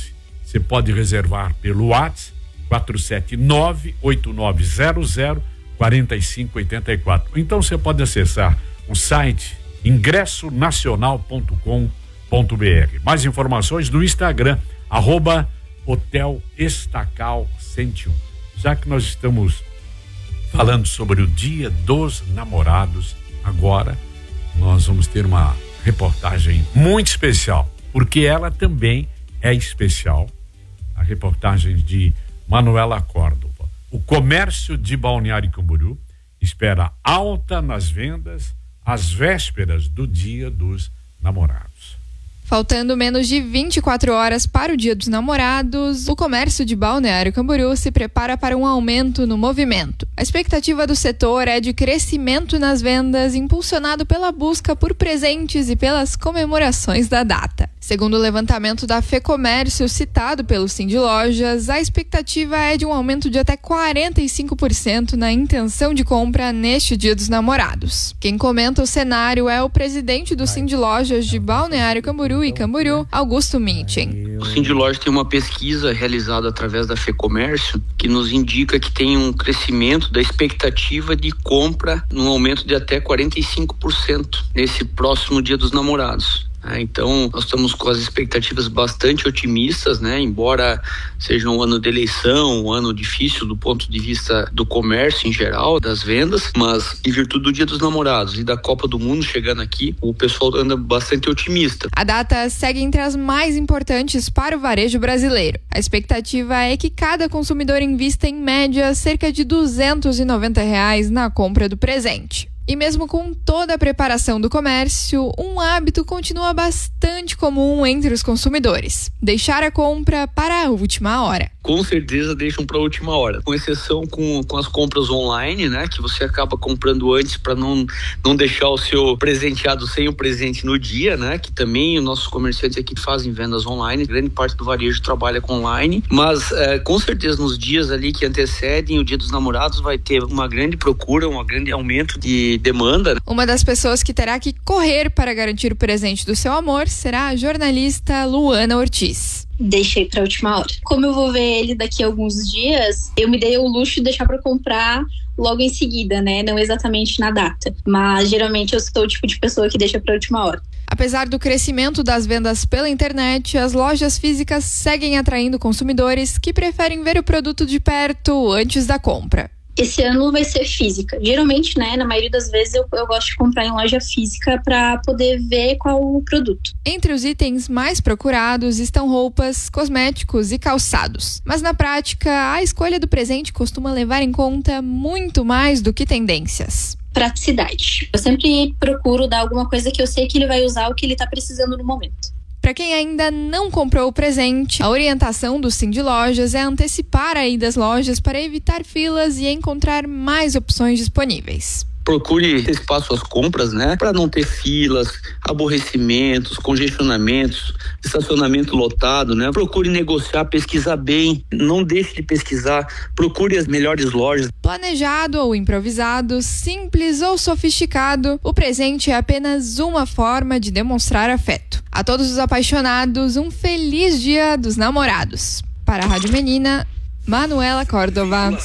Você pode reservar pelo WhatsApp quatro sete nove, oito nove zero zero, quatro cinco oito quatro. Então você pode acessar o site ingresso nacional ponto com ponto b r. Mais informações no Instagram, arroba Hotel Estacal cento e um. Já que nós estamos falando sobre o Dia dos Namorados, agora nós vamos ter uma reportagem muito especial, porque ela também é especial. A reportagem de Manuela Córdova. O comércio de Balneário Camboriú espera alta nas vendas às vésperas do Dia dos Namorados. Faltando menos de vinte e quatro horas para o Dia dos Namorados, o comércio de Balneário Camboriú se prepara para um aumento no movimento. A expectativa do setor é de crescimento nas vendas, impulsionado pela busca por presentes e pelas comemorações da data. Segundo o levantamento da FEComércio citado pelo Cindy Lojas, a expectativa é de um aumento de até quarenta e cinco por cento na intenção de compra neste Dia dos Namorados. Quem comenta o cenário é o presidente do Cindy Lojas de Balneário Camboriú e Camboriú, Augusto Mitchen. O Cindy Lojas tem uma pesquisa realizada através da FEComércio que nos indica que tem um crescimento da expectativa de compra num aumento de até quarenta e cinco por cento nesse próximo Dia dos Namorados. Então, nós estamos com as expectativas bastante otimistas, né? Embora seja um ano de eleição, um ano difícil do ponto de vista do comércio em geral, das vendas, mas em virtude do Dia dos Namorados e da Copa do Mundo chegando aqui, o pessoal anda bastante otimista. A data segue entre as mais importantes para o varejo brasileiro. A expectativa é que cada consumidor invista em média cerca de duzentos e noventa reais na compra do presente. E mesmo com toda a preparação do comércio, um hábito continua bastante comum entre os consumidores: deixar a compra para a última hora. Com certeza deixam para a última hora, com exceção com, com as compras online, né? Que você acaba comprando antes para não, não deixar o seu presenteado sem o presente no dia, né? Que também os nossos comerciantes aqui fazem vendas online, grande parte do varejo trabalha com online, mas é, com certeza nos dias ali que antecedem o Dia dos Namorados vai ter uma grande procura, um grande aumento de demanda. Uma das pessoas que terá que correr para garantir o presente do seu amor será a jornalista Luana Ortiz. Deixei para a última hora. Como eu vou ver ele daqui a alguns dias, eu me dei o luxo de deixar para comprar logo em seguida, né? Não exatamente na data, mas geralmente eu sou o tipo de pessoa que deixa para a última hora. Apesar do crescimento das vendas pela internet, as lojas físicas seguem atraindo consumidores que preferem ver o produto de perto antes da compra. Esse ano vai ser física. Geralmente, né, na maioria das vezes eu, eu gosto de comprar em loja física para poder ver qual o produto. Entre os itens mais procurados estão roupas, cosméticos e calçados. Mas na prática, a escolha do presente costuma levar em conta muito mais do que tendências. Praticidade. Eu sempre procuro dar alguma coisa que eu sei que ele vai usar o que ele está precisando no momento. Para quem ainda não comprou o presente, a orientação do Cindy Lojas é antecipar a ida às lojas para evitar filas e encontrar mais opções disponíveis. Procure ter espaço às compras, né? Para não ter filas, aborrecimentos, congestionamentos, estacionamento lotado, né? Procure negociar, pesquisar bem, não deixe de pesquisar, procure as melhores lojas. Planejado ou improvisado, simples ou sofisticado, o presente é apenas uma forma de demonstrar afeto. A todos os apaixonados, um feliz Dia dos Namorados. Para a Rádio Menina, Manuela Córdova.